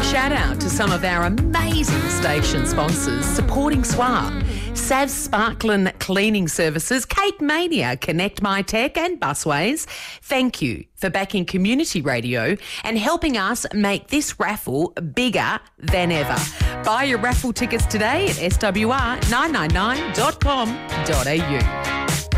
Shout out to some of our amazing station sponsors supporting SWA. Savs Sparkland Cleaning Services, Cape Mania, Connect My Tech and Busways. Thank you for backing community radio and helping us make this raffle bigger than ever. Buy your raffle tickets today at swr999.com.au.